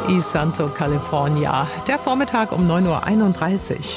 Y Santo California. Der Vormittag um 9.31 Uhr.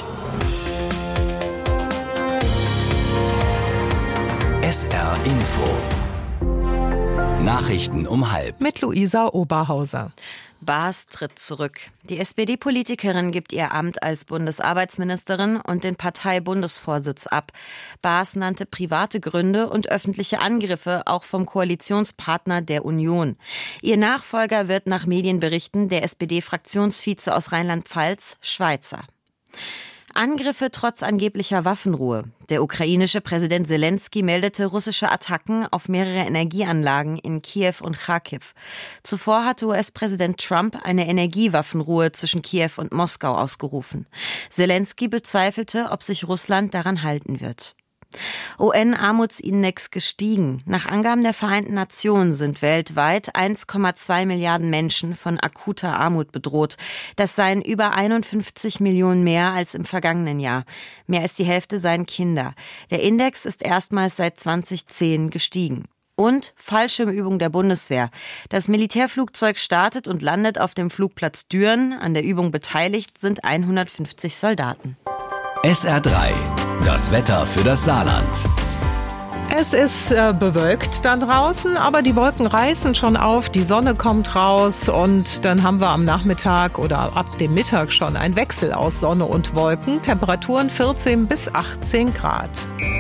SR Info. Nachrichten um 12:30. Mit Luisa Oberhauser. Baas tritt zurück. Die SPD-Politikerin gibt ihr Amt als Bundesarbeitsministerin und den Parteibundesvorsitz ab. Baas nannte private Gründe und öffentliche Angriffe auch vom Koalitionspartner der Union. Ihr Nachfolger wird nach Medienberichten der SPD-Fraktionsvize aus Rheinland-Pfalz, Schweizer. Angriffe trotz angeblicher Waffenruhe. Der ukrainische Präsident Selenskyj meldete russische Attacken auf mehrere Energieanlagen in Kiew und Charkiw. Zuvor hatte US-Präsident Trump eine Energiewaffenruhe zwischen Kiew und Moskau ausgerufen. Selenskyj bezweifelte, ob sich Russland daran halten wird. UN-Armutsindex gestiegen. Nach Angaben der Vereinten Nationen sind weltweit 1,2 Milliarden Menschen von akuter Armut bedroht. Das seien über 51 Millionen mehr als im vergangenen Jahr. Mehr als die Hälfte seien Kinder. Der Index ist erstmals seit 2010 gestiegen. Und Fallschirmübung der Bundeswehr. Das Militärflugzeug startet und landet auf dem Flugplatz Düren. An der Übung beteiligt sind 150 Soldaten. SR3. Das Wetter für das Saarland. Es ist bewölkt dann draußen, aber die Wolken reißen schon auf, die Sonne kommt raus und dann haben wir am Nachmittag oder ab dem Mittag schon einen Wechsel aus Sonne und Wolken. Temperaturen 14 bis 18 Grad.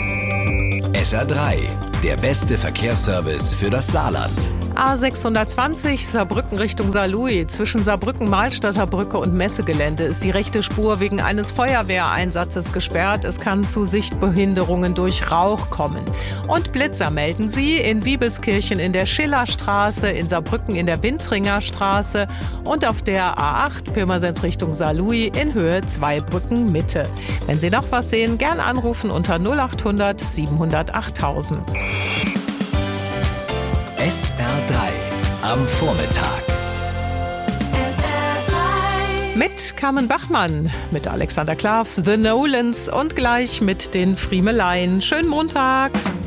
SR3. Der beste Verkehrsservice für das Saarland. A620 Saarbrücken Richtung Saarlouis. Zwischen Saarbrücken-Malstadter Brücke und Messegelände ist die rechte Spur wegen eines Feuerwehreinsatzes gesperrt. Es kann zu Sichtbehinderungen durch Rauch kommen. Und Blitzer melden sie in Wiebelskirchen in der Schillerstraße, in Saarbrücken in der Wintringer Straße und auf der A8 Pirmasens Richtung Saarlouis in Höhe Zweibrücken Mitte. Wenn Sie noch was sehen, gern anrufen unter 0800 700 8000. SR3 am Vormittag. Mit Carmen Bachmann, mit Alexander Klavs, The Nolans und gleich mit den Friemeleien. Schönen Montag.